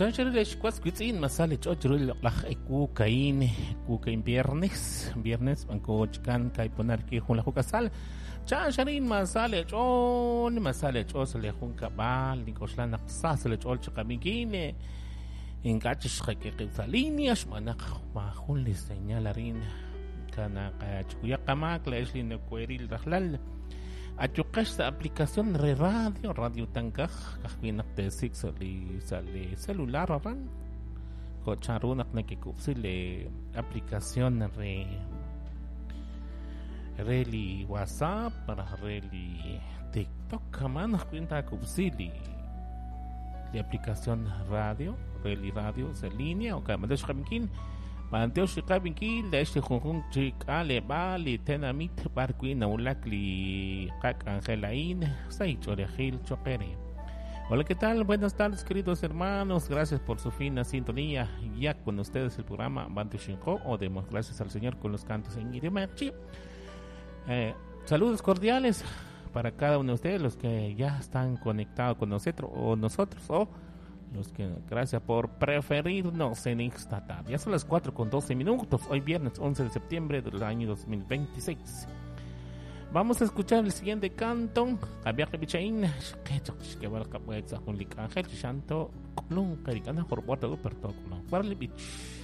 Chacharilesh Quasquitzin, Masale Chochuril, Kukain, viernes, Bancochcan, Kaiponarki, Junajukasal, Chacharin, Masale, Masale, Chosale, Juncabal, Nicoslana, Sasale, Cholchacamigine, en Gachishakalias, Manak, Mahunli, señalarin, Canacachuyacamac, Leslie, Queril, Rajlal. Esta aplicación de radio tankaj kahwinak tesik sale celular ran kocharunak nakikupsile aplicación reli WhatsApp para reli TikTok kamanak cuenta kupsili la aplicación reli radio se línea o kamadesh kamikin Manteo Shikabinki, Lesh Junjun Chik Ale Bali, Tenamit, Barquin, Aulakli, Kak Angelain, Saicho de Gil Chopere. Hola, ¿qué tal? Buenas tardes, queridos hermanos. Gracias por su fina sintonía. Ya con ustedes el programa Bantu Shinko, o demos gracias al Señor con los cantos en Irimachi. Saludos cordiales para cada uno de ustedes, los que ya están conectados con nosotros, o los que, gracias por preferirnos en esta tarde. Ya son las 4:12. Hoy viernes 11 de septiembre del año 2026. Vamos a escuchar el siguiente canto. Había que bichain. Que va a capoeira con Ángel Chanto. Nunca digan por bota o per toco. Warle bich.